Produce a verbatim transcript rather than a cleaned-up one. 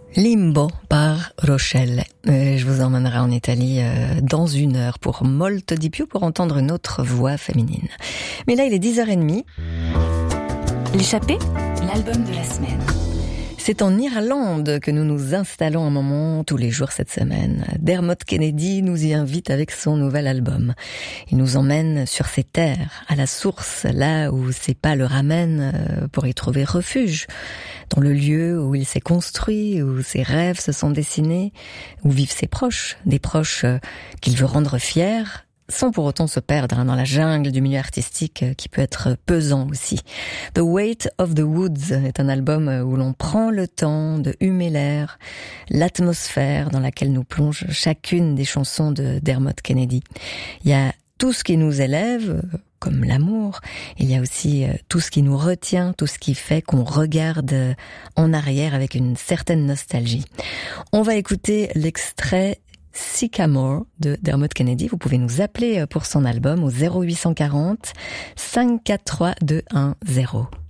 Limbo par Rochelle. Je vous emmènerai en Italie dans une heure pour Molto di più pour entendre une autre voix féminine. Mais là, il est dix heures trente. L'échappée, l'album de la semaine. C'est en Irlande que nous nous installons un moment tous les jours cette semaine. Dermot Kennedy nous y invite avec son nouvel album. Il nous emmène sur ses terres, à la source, là où ses pas le ramènent pour y trouver refuge. Dans le lieu où il s'est construit, où ses rêves se sont dessinés, où vivent ses proches, des proches qu'il veut rendre fiers, sans pour autant se perdre dans la jungle du milieu artistique qui peut être pesant aussi. The Weight of the Woods est un album où l'on prend le temps de humer l'air, l'atmosphère dans laquelle nous plonge chacune des chansons de Dermot Kennedy. Il y a tout ce qui nous élève, comme l'amour. Il y a aussi tout ce qui nous retient, tout ce qui fait qu'on regarde en arrière avec une certaine nostalgie. On va écouter l'extrait Sycamore de Dermot Kennedy. Vous pouvez nous appeler pour son album au zéro huit cent quarante, cinq quatre trois, deux un zéro.